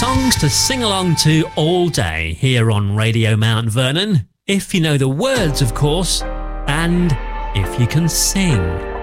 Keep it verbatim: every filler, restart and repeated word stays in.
Songs to sing along to all day here on Radio Mount Vernon. If you know the words, of course, and if you can sing.